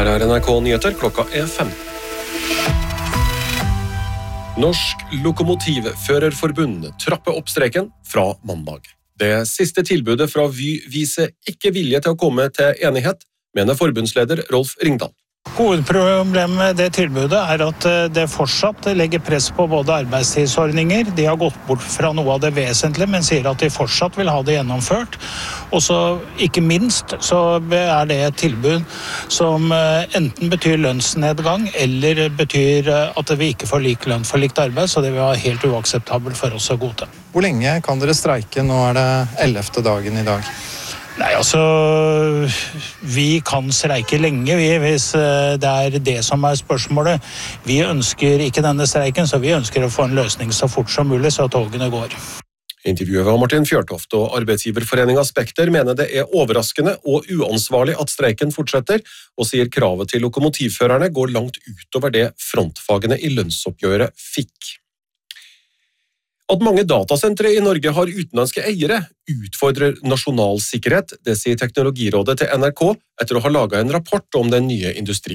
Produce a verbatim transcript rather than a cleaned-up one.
Her er N R K Nyheter, klokka er fem. Norsk Lokomotivførerforbund trapper opp streiken fra mandag. Det siste tilbudet fra Vy viser ikke vilje til å komme til enighet, mener forbundsleder Rolf Ringdal. Hovedproblemet med det tilbudet er at det fortsatt legger press på både arbeidstidsordninger. De har gått bort fra noe av det vesentlige, men sier at de fortsatt vil ha det gjennomført. Og så ikke minst så er det et tilbud som enten betyr lønnsnedgang, eller betyr at vi ikke får lik lønn for likt arbeid, så det vil være helt uakseptabelt for oss å godta. Hvor lenge kan dere streike? Nå er det ellevte dagen i dag. Nei, altså, vi kan streike lenge, vi, hvis det er det som er spørsmålet. Vi ønsker ikke denne streiken, så vi ønsker å få en løsning så fort som mulig, så togene går. Intervjuet var Martin Fjørtoft, og Arbeidsgiverforeningen Spekter mener det er overraskende og uansvarlig at streiken fortsetter, og sier kravet til lokomotivførerne går langt utover det frontfagene i lønnsoppgjøret fikk. At mange datasentre i Norge har utenlandske eiere utfordrer nasjonal sikkerhet, det sier Teknologirådet til N R K etter å ha laget en rapport om den nye industrien.